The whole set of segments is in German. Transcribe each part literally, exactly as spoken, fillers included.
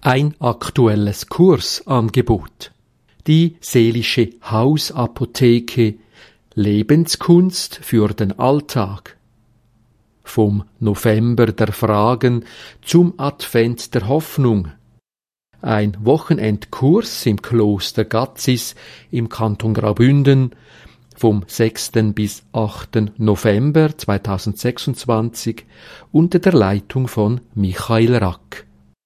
Ein aktuelles Kursangebot. Die seelische Hausapotheke Lebenskunst für den Alltag. Vom November der Fragen zum Advent der Hoffnung. Ein Wochenendkurs im Kloster Gazis im Kanton Graubünden vom sechsten bis achten November zweitausendsechsundzwanzig unter der Leitung von Michael Rack.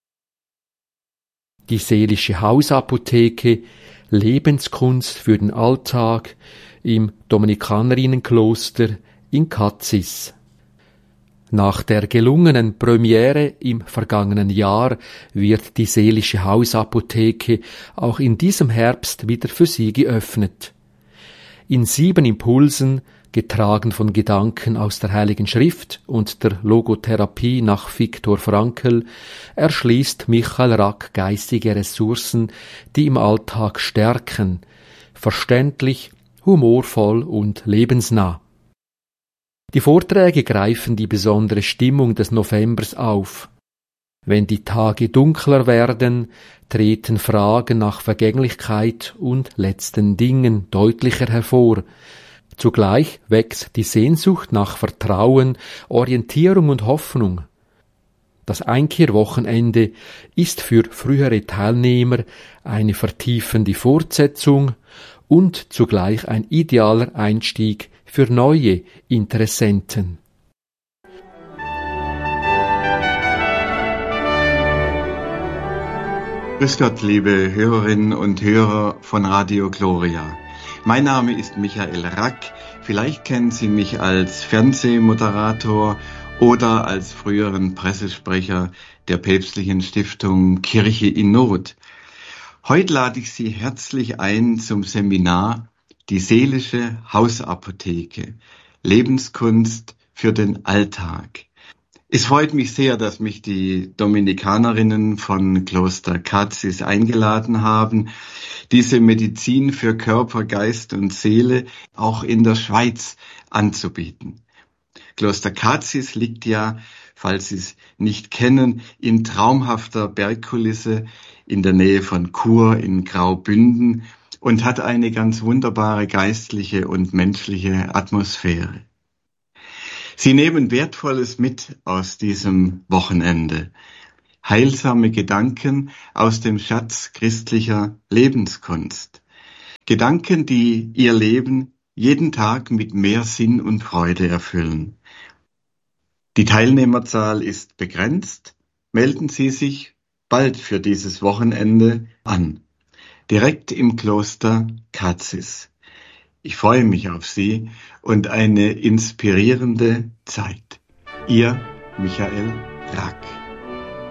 Die seelische Hausapotheke Lebenskunst für den Alltag im Dominikanerinnenkloster in Gazis. Nach der gelungenen Premiere im vergangenen Jahr wird die seelische Hausapotheke auch in diesem Herbst wieder für Sie geöffnet. In sieben Impulsen, getragen von Gedanken aus der Heiligen Schrift und der Logotherapie nach Viktor Frankl, erschließt Michael Rack geistige Ressourcen, die im Alltag stärken, verständlich, humorvoll und lebensnah. Die Vorträge greifen die besondere Stimmung des Novembers auf. Wenn die Tage dunkler werden, treten Fragen nach Vergänglichkeit und letzten Dingen deutlicher hervor. Zugleich wächst die Sehnsucht nach Vertrauen, Orientierung und Hoffnung. Das Einkehrwochenende ist für frühere Teilnehmer eine vertiefende Fortsetzung und zugleich ein idealer Einstieg für neue Interessenten. Grüß Gott, liebe Hörerinnen und Hörer von Radio Gloria. Mein Name ist Michael Rack. Vielleicht kennen Sie mich als Fernsehmoderator oder als früheren Pressesprecher der päpstlichen Stiftung Kirche in Not. Heute lade ich Sie herzlich ein zum Seminar Die seelische Hausapotheke – Lebenskunst für den Alltag. Es freut mich sehr, dass mich die Dominikanerinnen von Kloster Gazis eingeladen haben, diese Medizin für Körper, Geist und Seele auch in der Schweiz anzubieten. Kloster Gazis liegt ja, falls Sie es nicht kennen, in traumhafter Bergkulisse in der Nähe von Chur in Graubünden und hat eine ganz wunderbare geistliche und menschliche Atmosphäre. Sie nehmen Wertvolles mit aus diesem Wochenende. Heilsame Gedanken aus dem Schatz christlicher Lebenskunst. Gedanken, die Ihr Leben jeden Tag mit mehr Sinn und Freude erfüllen. Die Teilnehmerzahl ist begrenzt. Melden Sie sich bald für dieses Wochenende an. Direkt im Kloster Gazis. Ich freue mich auf Sie und eine inspirierende Zeit. Ihr Michael Rack.